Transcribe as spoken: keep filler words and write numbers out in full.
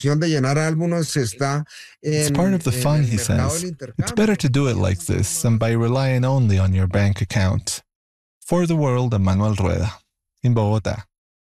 de llenar álbumes está It's part en, of the en fun, el he mercado del says. It's intercambio, better to do porque it es like un poco this than más by relying only on your bank account. For the World, I'm Manuel Rueda, in Bogotá.